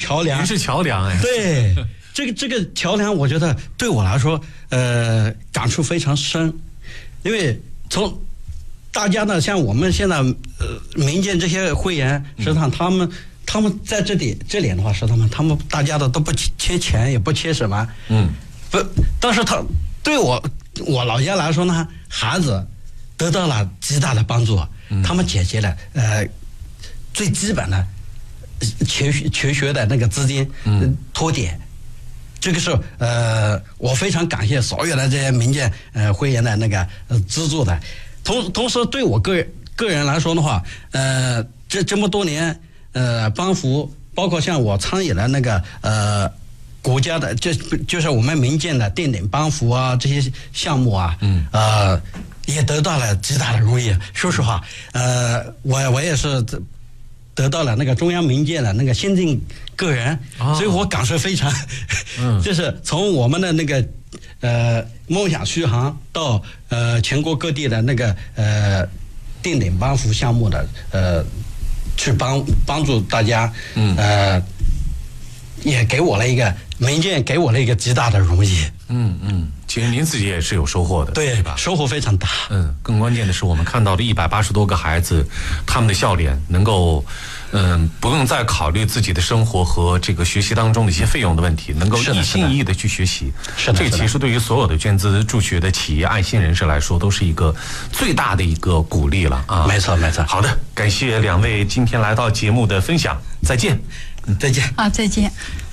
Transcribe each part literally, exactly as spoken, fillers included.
桥梁， 您是桥梁哎。 对，这个这个桥梁，我觉得对我来说，呃，感触非常深，因为从大家呢，像我们现在呃民间这些会员，实际上他们、嗯、他们在这里这里的话，实际上他们大家的都不缺钱，也不缺什么，嗯，不，但是他对我我老家来说呢，孩子得到了极大的帮助，嗯、他们解决了呃最基本的求学求学的那个资金嗯脱点。这个是呃，我非常感谢所有的这些民间呃会员的那个呃资助的，同同时对我个人个人来说的话，呃，这这么多年呃帮扶，包括像我参与了那个呃国家的，就就是我们民间的定点帮扶啊这些项目啊，嗯呃也得到了极大的荣誉。说实话，呃，我我也是得到了那个中央民间的那个先进个人，哦、所以我感受非常，嗯、就是从我们的那个呃梦想续航到呃全国各地的那个呃定点帮扶项目的呃去帮帮助大家，嗯呃也给我了一个民间给我了一个极大的荣誉。 嗯嗯，其实您自己也是有收获的， 对吧？收获非常大。 嗯，更关键的是，我们看到的一百八十多个孩子，他们的笑脸能够，嗯，不用再考虑自己的生活和这个学习当中的一些费用的问题，能够一心一意的去学习。 是的， 这个其实对于所有的捐资助学的企业爱心人士来说，都是一个最大的一个鼓励了啊！ 没错，没错。 好的，感谢两位今天来到节目的分享，再见。 嗯，再见。 啊，再见。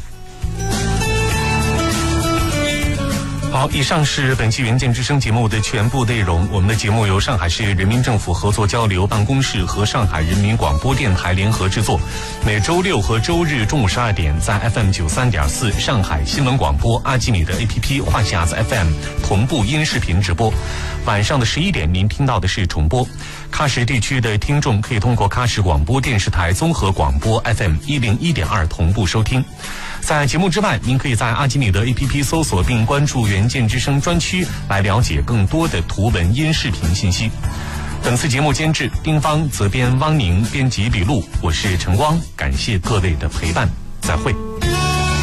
好，以上是本期《原件之声》节目的全部内容。我们的节目由上海市人民政府合作交流办公室和上海人民广播电台联合制作，每周六和周日中午十二点在 F M 九三点四上海新闻广播阿基米的 A P P 话匣子 F M 同步音视频直播。晚上的十一点您听到的是重播。喀什地区的听众可以通过喀什广播电视台综合广播 F M 一零一点二同步收听。在节目之外，您可以在阿基米德 A P P 搜索并关注原件之声专区来了解更多的图文音视频信息。本次节目监制丁芳，责编汪宁，编辑李璐，我是陈光，感谢各位的陪伴，再会。